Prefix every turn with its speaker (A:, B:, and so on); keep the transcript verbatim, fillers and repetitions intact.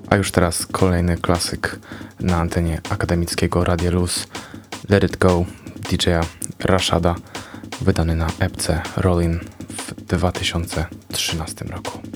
A: A już teraz kolejny klasyk na antenie akademickiego Radia Luz. Let It Go D J Rashada, wydany na epce Rollin w dwa tysiące trzynastym roku.